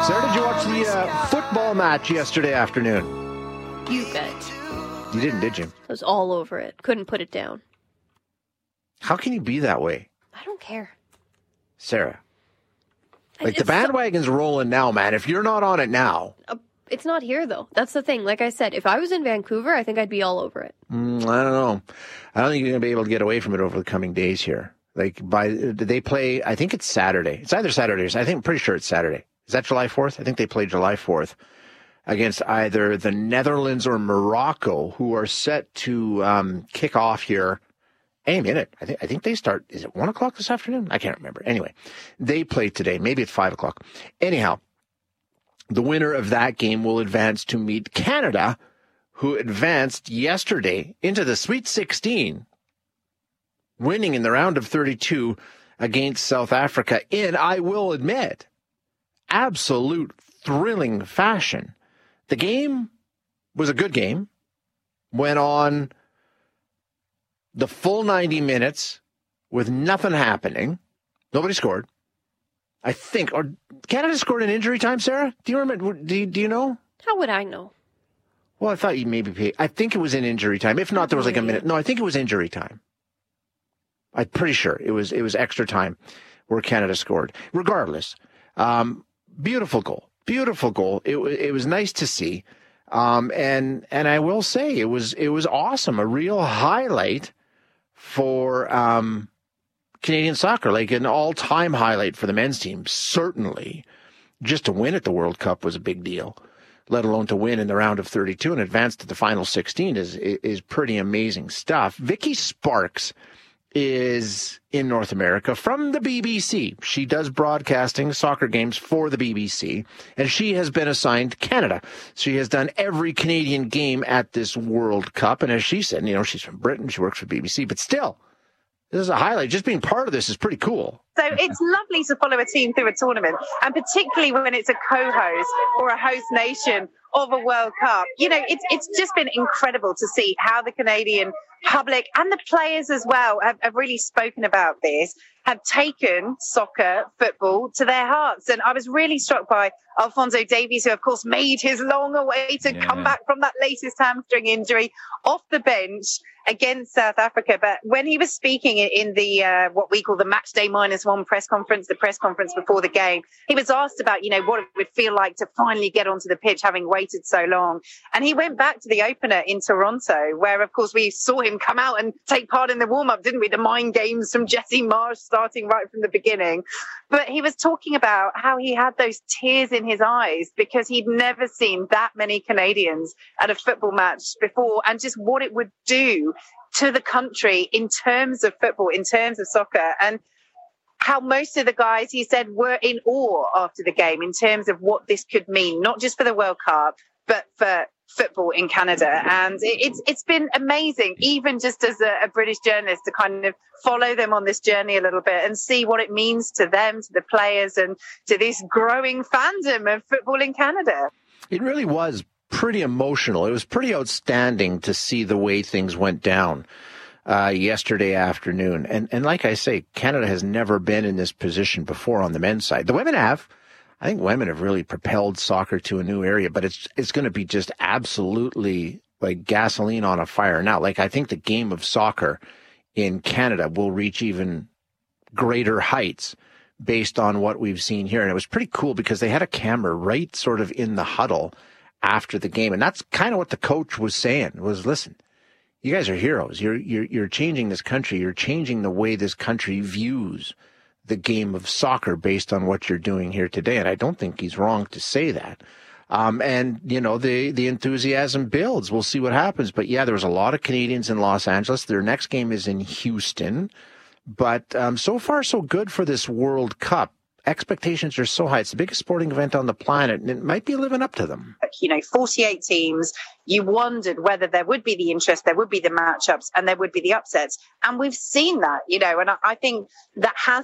Sarah, did you watch the football match yesterday afternoon? You bet. You didn't, did you? I was all over it. Couldn't put it down. How can you be that way? I don't care. Sarah. Like, the bandwagon's rolling now, man. If you're not on it now. It's not here, though. That's the thing. Like I said, if I was in Vancouver, I think I'd be all over it. I don't know. I don't think you're going to be able to get away from it over the coming days here. Like, they play, I think it's Saturday. It's either Saturday or I'm pretty sure it's Saturday. Is that July 4th? I think they play July 4th against either the Netherlands or Morocco, who are set to kick off here any minute. I think they start, is it 1 o'clock this afternoon? I can't remember. Anyway, they play today. Maybe it's 5 o'clock. Anyhow, the winner of that game will advance to meet Canada, who advanced yesterday into the Sweet 16, winning in the round of 32 against South Africa in, I will admit, absolute thrilling fashion. The game was a good game. Went on the full 90 minutes with nothing happening. Nobody scored. I think, or Canada scored in injury time, Sarah? Do you remember? Do you know? How would I know? Well, I thought you maybe paid. I think it was in injury time. If not, there was like a minute. No, I think it was injury time. I'm pretty sure it was extra time where Canada scored. Regardless, beautiful goal. Beautiful goal. It was nice to see. And I will say it was awesome. A real highlight for Canadian soccer, like an all-time highlight for the men's team. Certainly, just to win at the World Cup was a big deal, let alone to win in the round of 32 and advance to the final 16 is pretty amazing stuff. Vicky Sparks is in North America from the BBC. She does broadcasting soccer games for the BBC, and she has been assigned Canada. She has done every Canadian game at this World Cup, and as she said, she's from Britain, she works for BBC, but still, this is a highlight. Just being part of this is pretty cool. So it's lovely to follow a team through a tournament, and particularly when it's a co-host or a host nation of a World Cup. It's just been incredible to see how the Canadian public and the players as well have really spoken about this, have taken soccer, football to their hearts. And I was really struck by Alphonso Davies, who, of course, made his long-awaited comeback from that latest hamstring injury off the bench against South Africa. But when he was speaking in the what we call the match day -1 press conference, the press conference before the game, he was asked about, what it would feel like to finally get onto the pitch, having waited so long. And he went back to the opener in Toronto, where, of course, we saw him come out and take part in the warm-up, didn't we? The mind games from Jesse Marsh starting right from the beginning. But he was talking about how he had those tears in his eyes because he'd never seen that many Canadians at a football match before, and just what it would do to the country in terms of football, in terms of soccer, and how most of the guys, he said, were in awe after the game in terms of what this could mean, not just for the World Cup, but for football in Canada. And it's been amazing, even just as a British journalist, to kind of follow them on this journey a little bit and see what it means to them, to the players, and to this growing fandom of football in Canada. It really was pretty emotional. It was pretty outstanding to see the way things went down yesterday afternoon. And like I say, Canada has never been in this position before on the men's side. The women have. I think women have really propelled soccer to a new area, but it's going to be just absolutely like gasoline on a fire now. Like, I think the game of soccer in Canada will reach even greater heights based on what we've seen here. And it was pretty cool because they had a camera right sort of in the huddle after the game. And that's kind of what the coach was saying was, listen, you guys are heroes. You're changing this country. You're changing the way this country views the game of soccer based on what you're doing here today. And I don't think he's wrong to say that. And, the enthusiasm builds. We'll see what happens. But yeah, there was a lot of Canadians in Los Angeles. Their next game is in Houston. But so far, so good for this World Cup. Expectations are so high. It's the biggest sporting event on the planet, and it might be living up to them. 48 teams. You wondered whether there would be the interest, there would be the matchups, and there would be the upsets. And we've seen that, and I think that has